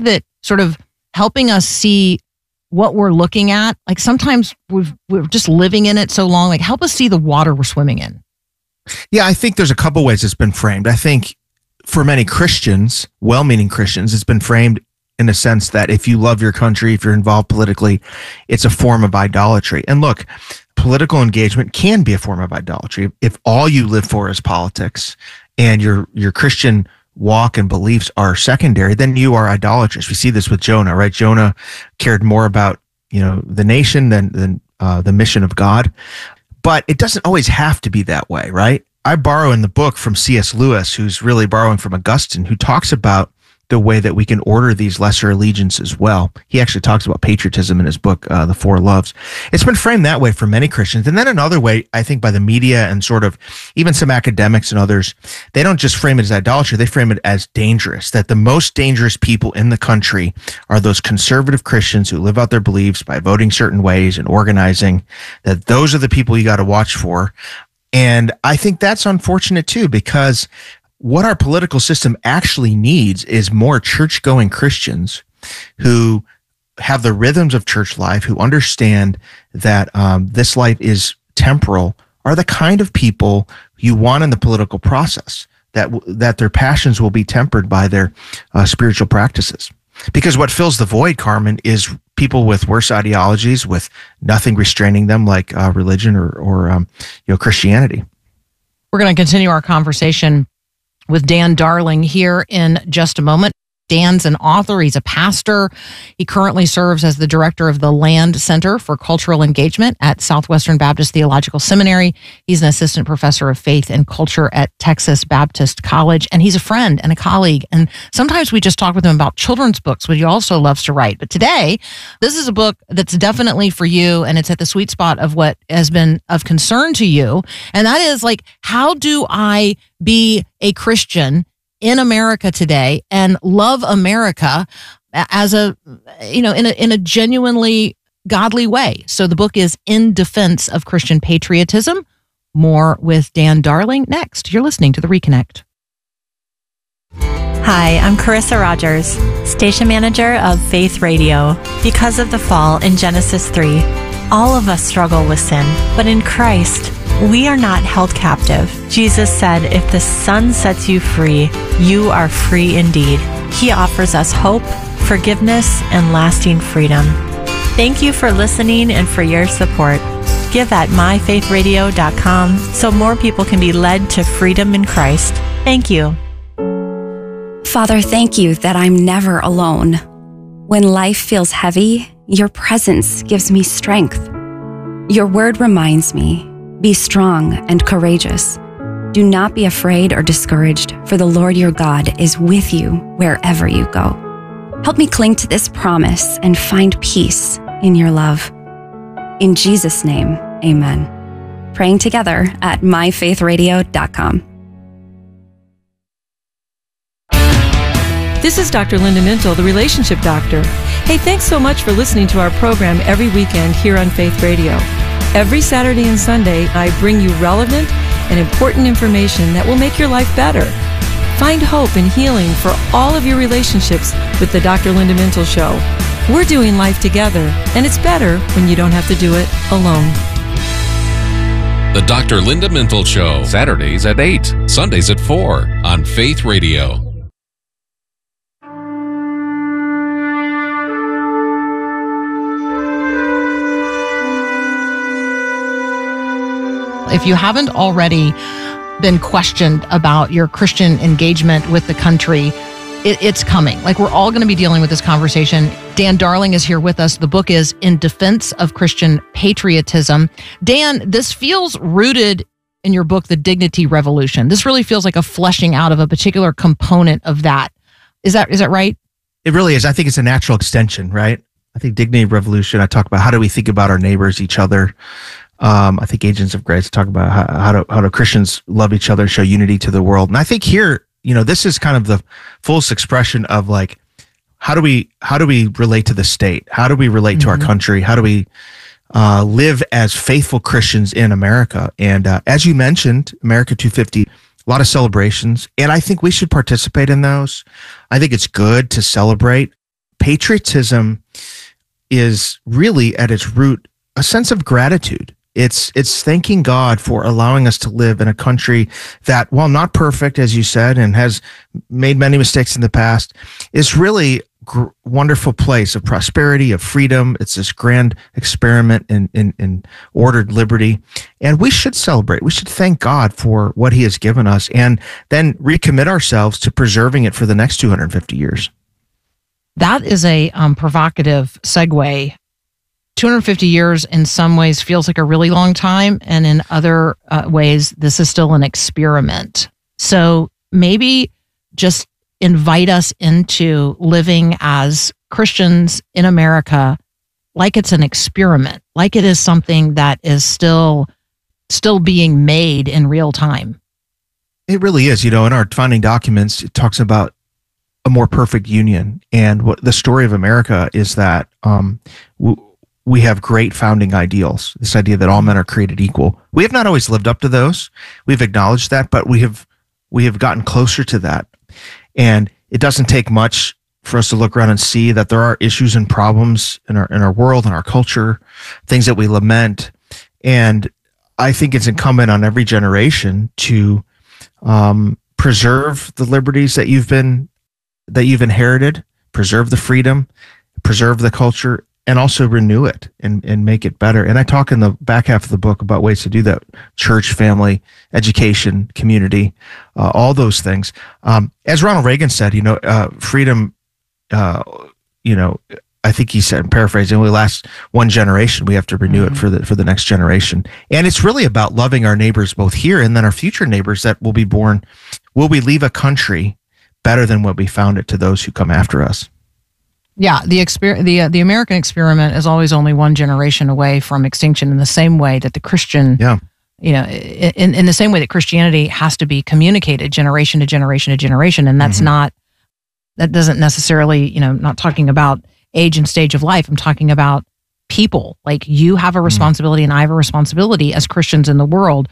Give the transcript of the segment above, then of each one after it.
that sort of helping us see what we're looking at, like sometimes we're just living in it so long, like help us see the water we're swimming in. Yeah, I think there's a couple ways it's been framed. I think for many Christians, well-meaning Christians, it's been framed in a sense that if you love your country, if you're involved politically, it's a form of idolatry. And look, political engagement can be a form of idolatry. If all you live for is politics and your Christian walk and beliefs are secondary, then you are idolatrous. We see this with Jonah, right? Jonah cared more about, the nation than the mission of God. But it doesn't always have to be that way, right? I borrow in the book from C.S. Lewis, who's really borrowing from Augustine, who talks about the way that we can order these lesser allegiances well. He actually talks about patriotism in his book, The Four Loves. It's been framed that way for many Christians. And then another way, I think, by the media and sort of even some academics and others, they don't just frame it as idolatry, they frame it as dangerous, that the most dangerous people in the country are those conservative Christians who live out their beliefs by voting certain ways and organizing, that those are the people you got to watch for. And I think that's unfortunate too, because what our political system actually needs is more church-going Christians who have the rhythms of church life, who understand that this life is temporal, are the kind of people you want in the political process, that their passions will be tempered by their spiritual practices. Because what fills the void, Carmen, is people with worse ideologies, with nothing restraining them like religion or Christianity. We're going to continue our conversation with Dan Darling here in just a moment. Dan's an author. He's a pastor. He currently serves as the director of the Land Center for Cultural Engagement at Southwestern Baptist Theological Seminary. He's an assistant professor of faith and culture at Texas Baptist College, and he's a friend and a colleague. And sometimes we just talk with him about children's books, which he also loves to write. But today, this is a book that's definitely for you, and it's at the sweet spot of what has been of concern to you. And that is like, how do I be a Christian in America today and love America as in a genuinely godly way? So the book is In Defense of Christian Patriotism. More with Dan Darling next. You're listening to The Reconnect. Hi, I'm Carissa Rogers, station manager of Faith Radio. Because of the fall in Genesis 3, all of us struggle with sin, but in Christ, we are not held captive. Jesus said, if the Son sets you free, you are free indeed. He offers us hope, forgiveness, and lasting freedom. Thank you for listening and for your support. Give at myfaithradio.com so more people can be led to freedom in Christ. Thank you. Father, thank you that I'm never alone. When life feels heavy, your presence gives me strength. Your word reminds me, be strong and courageous. Do not be afraid or discouraged, for the Lord your God is with you wherever you go. Help me cling to this promise and find peace in your love. In Jesus' name, amen. Praying together at myfaithradio.com. This is Dr. Linda Mintle, the Relationship Doctor. Hey, thanks so much for listening to our program every weekend here on Faith Radio. Every Saturday and Sunday, I bring you relevant and important information that will make your life better. Find hope and healing for all of your relationships with the Dr. Linda Mintle Show. We're doing life together, and it's better when you don't have to do it alone. The Dr. Linda Mintle Show, Saturdays at 8, Sundays at 4 on Faith Radio. If you haven't already been questioned about your Christian engagement with the country, it's coming. Like, we're all going to be dealing with this conversation. Dan Darling is here with us. The book is In Defense of Christian Patriotism. Dan, this feels rooted in your book, The Dignity Revolution. This really feels like a fleshing out of a particular component of that. Is that right? It really is. I think it's a natural extension, right? I think Dignity Revolution, I talk about how do we think about our neighbors, each other. I think Agents of Grace talk about how do Christians love each other, show unity to the world. And I think here, this is kind of the fullest expression of like, how do we relate to the state? How do we relate to our country? How do we live as faithful Christians in America? And as you mentioned, America 250, a lot of celebrations, and I think we should participate in those. I think it's good to celebrate patriotism is really at its root a sense of gratitude. It's thanking God for allowing us to live in a country that, while not perfect, as you said, and has made many mistakes in the past, is really wonderful place of prosperity, of freedom. It's this grand experiment in ordered liberty. And we should celebrate. We should thank God for what he has given us and then recommit ourselves to preserving it for the next 250 years. That is a provocative segue. 250 years in some ways feels like a really long time, and in other ways, this is still an experiment. So maybe just invite us into living as Christians in America like it's an experiment, like it is something that is still being made in real time. It really is. In our founding documents, it talks about a more perfect union. And what the story of America is that we have great founding ideals, this idea that all men are created equal. We have not always lived up to those. We've acknowledged that, but we have gotten closer to that. And it doesn't take much for us to look around and see that there are issues and problems in our world, in our culture, things that we lament. And I think it's incumbent on every generation to preserve the liberties that you've inherited, preserve the freedom, preserve the culture, and also renew it and make it better. And I talk in the back half of the book about ways to do that: church, family, education, community, all those things. As Ronald Reagan said, freedom, I think he said, paraphrasing, only lasts one generation. We have to renew it for the next generation. And it's really about loving our neighbors both here and then our future neighbors that will be born. Will we leave a country better than what we found it to those who come after us? Yeah, the American experiment is always only one generation away from extinction, in the same way that the Christian, in the same way that Christianity has to be communicated generation to generation to generation, and that's that doesn't necessarily, not talking about age and stage of life. I'm talking about people. Like, you have a responsibility and I have a responsibility as Christians in the world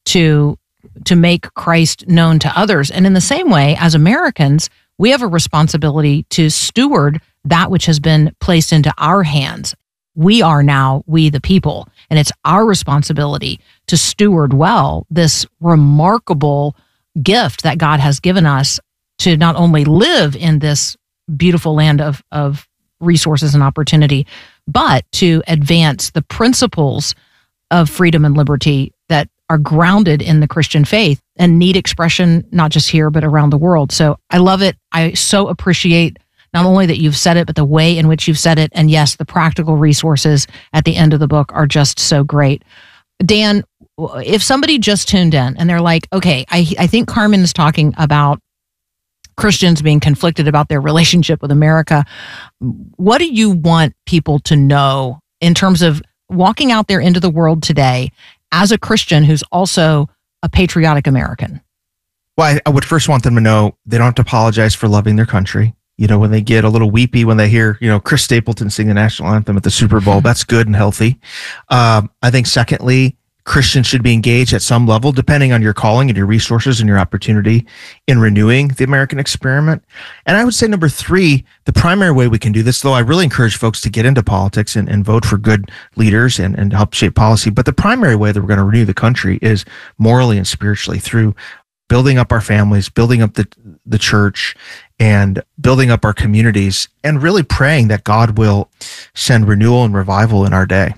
to make Christ known to others. And in the same way, as Americans, we have a responsibility to steward that which has been placed into our hands. We are now we the people, and it's our responsibility to steward well this remarkable gift that God has given us to not only live in this beautiful land of resources and opportunity, but to advance the principles of freedom and liberty that are grounded in the Christian faith and need expression, not just here, but around the world. So I love it. I so appreciate not only that you've said it, but the way in which you've said it. And yes, the practical resources at the end of the book are just so great. Dan, if somebody just tuned in and they're like, okay, I think Carmen is talking about Christians being conflicted about their relationship with America. What do you want people to know in terms of walking out there into the world today as a Christian who's also a patriotic American? Well, I would first want them to know they don't have to apologize for loving their country. When they get a little weepy when they hear, Chris Stapleton sing the national anthem at the Super Bowl, that's good and healthy. I think secondly, Christians should be engaged at some level, depending on your calling and your resources and your opportunity, in renewing the American experiment. And I would say number three, the primary way we can do this, though I really encourage folks to get into politics and vote for good leaders and help shape policy. But the primary way that we're going to renew the country is morally and spiritually, through building up our families, building up the church, and building up our communities, and really praying that God will send renewal and revival in our day.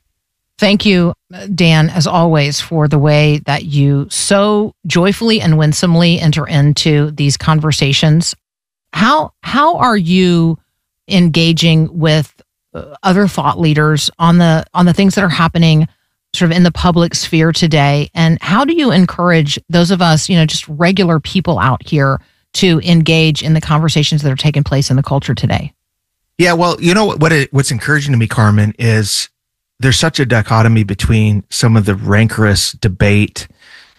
Thank you, Dan, as always, for the way that you so joyfully and winsomely enter into these conversations. How are you engaging with other thought leaders on the things that are happening sort of in the public sphere today? And how do you encourage those of us, just regular people out here, to engage in the conversations that are taking place in the culture today? Yeah, well, what's encouraging to me, Carmen, is there's such a dichotomy between some of the rancorous debate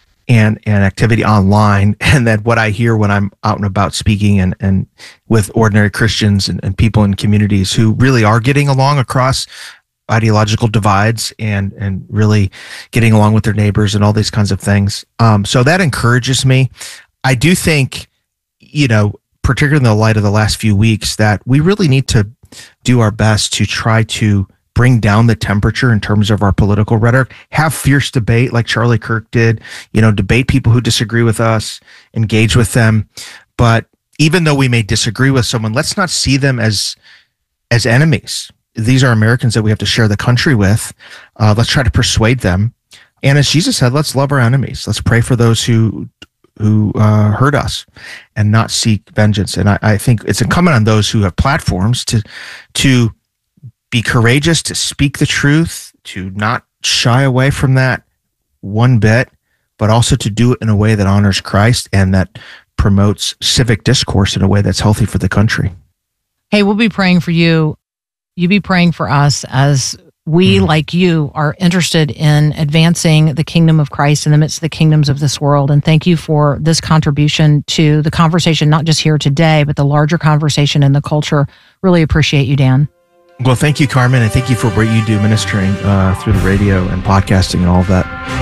and activity online, and then what I hear when I'm out and about speaking and with ordinary Christians and people in communities who really are getting along across ideological divides and really getting along with their neighbors and all these kinds of things. So that encourages me. I do think, particularly in the light of the last few weeks, that we really need to do our best to try to bring down the temperature in terms of our political rhetoric, have fierce debate like Charlie Kirk did, debate people who disagree with us, engage with them. But even though we may disagree with someone, let's not see them as enemies. These are Americans that we have to share the country with. Let's try to persuade them. And as Jesus said, let's love our enemies. Let's pray for those who hurt us and not seek vengeance. And I think it's incumbent on those who have platforms to be courageous, to speak the truth, to not shy away from that one bit, but also to do it in a way that honors Christ and that promotes civic discourse in a way that's healthy for the country. Hey, we'll be praying for you. You be praying for us as we, like you, are interested in advancing the kingdom of Christ in the midst of the kingdoms of this world. And thank you for this contribution to the conversation, not just here today, but the larger conversation in the culture. Really appreciate you, Dan. Well, thank you, Carmen, and thank you for what you do ministering through the radio and podcasting and all of that.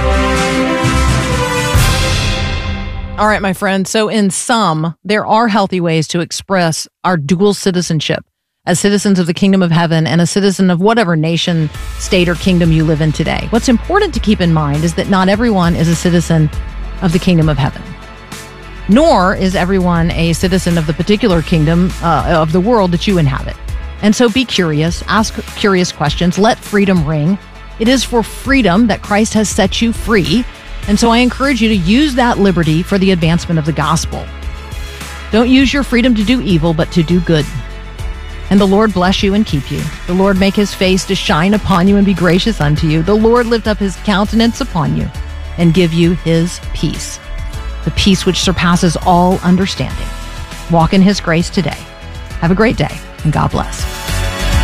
All right, my friend. So in sum, there are healthy ways to express our dual citizenship as citizens of the kingdom of heaven and a citizen of whatever nation, state, or kingdom you live in today. What's important to keep in mind is that not everyone is a citizen of the kingdom of heaven, nor is everyone a citizen of the particular kingdom of the world that you inhabit. And so be curious, ask curious questions, let freedom ring. It is for freedom that Christ has set you free. And so I encourage you to use that liberty for the advancement of the gospel. Don't use your freedom to do evil, but to do good. And the Lord bless you and keep you. The Lord make his face to shine upon you and be gracious unto you. The Lord lift up his countenance upon you and give you his peace, the peace which surpasses all understanding. Walk in his grace today. Have a great day, and God bless.